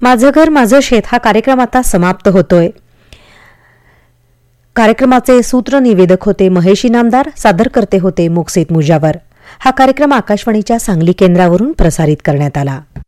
माझं घर माझं शेत हा कार्यक्रम आता समाप्त होतोय. कार्यक्रमाचे सूत्रनिवेदक होते महेश इनामदार, सादरकर्ते होते मुकसेत मुजावर. हा कार्यक्रम आकाशवाणीच्या सांगली केंद्रावरून प्रसारित करण्यात आला.